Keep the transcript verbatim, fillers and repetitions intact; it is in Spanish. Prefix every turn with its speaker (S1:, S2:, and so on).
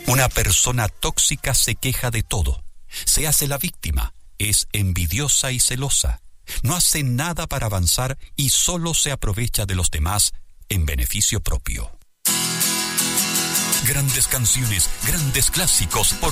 S1: Una persona tóxica se queja de todo. Se hace la víctima. Es envidiosa y celosa. No hace nada para avanzar y solo se aprovecha de los demás en beneficio propio. Grandes canciones, grandes clásicos por